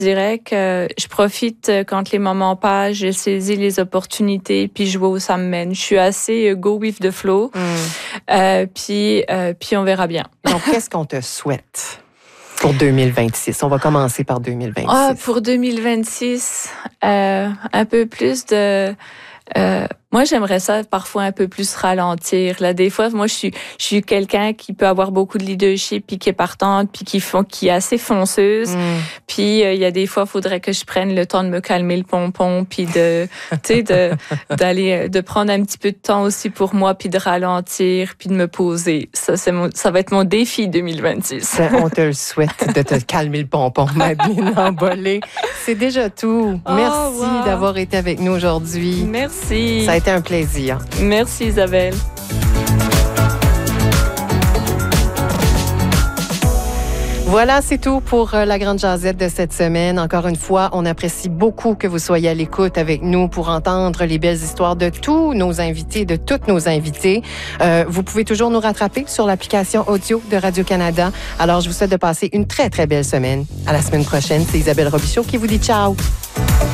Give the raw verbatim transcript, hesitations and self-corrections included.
Je dirais que je profite quand les moments passent, je saisis les opportunités, puis je vois où ça me mène. Je suis assez go with the flow, mm. euh, puis, euh, puis on verra bien. Donc, qu'est-ce qu'on te souhaite pour deux mille vingt-six? On va commencer par deux mille vingt-six. Ah, pour deux mille vingt-six, euh, un peu plus de... Euh, moi, j'aimerais ça parfois un peu plus ralentir. Là, des fois, moi, je suis, je suis quelqu'un qui peut avoir beaucoup de leadership, puis qui est partante, puis qui font, qui est assez fonceuse. Mm. Puis il euh, y a des fois, il faudrait que je prenne le temps de me calmer le pompon, puis de, tu sais, de d'aller, de prendre un petit peu de temps aussi pour moi, puis de ralentir, puis de me poser. Ça, c'est mon, ça va être mon défi deux mille vingt-six. Ben, on te le souhaite de te calmer le pompon, Madeleine Embolé. C'est déjà tout. Oh, merci wow. d'avoir été avec nous aujourd'hui. Merci. Ça a été un plaisir. Merci Isabelle. Voilà, c'est tout pour la Grande Jazette de cette semaine. Encore une fois, on apprécie beaucoup que vous soyez à l'écoute avec nous pour entendre les belles histoires de tous nos invités, de toutes nos invités. Euh, vous pouvez toujours nous rattraper sur l'application audio de Radio-Canada. Alors, je vous souhaite de passer une très, très belle semaine. À la semaine prochaine, c'est Isabelle Robichaud qui vous dit ciao.